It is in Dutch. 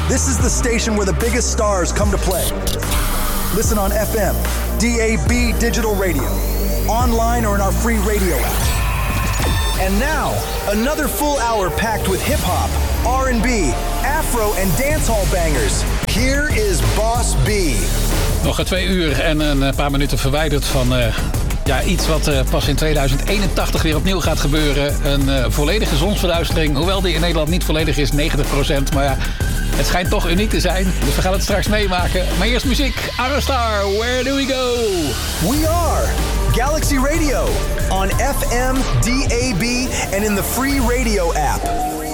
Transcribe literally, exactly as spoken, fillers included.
This is the station where the biggest stars come to play. Listen on F M, D A B digital radio, online or in our free radio app. And now, another full hour packed with hip-hop, R and B, afro en dancehall bangers. Here is Boss B. Nog twee uur en een paar minuten verwijderd van uh, ja, iets wat uh, pas in tweeduizend eenentachtig weer opnieuw gaat gebeuren. Een uh, volledige zonsverduistering, hoewel die in Nederland niet volledig is, negentig procent. Maar ja, het schijnt toch uniek te zijn, dus we gaan het straks meemaken. Maar eerst muziek, Aerostar, Where Do We Go? We are Galaxy Radio on F M, D A B, and in the free radio app.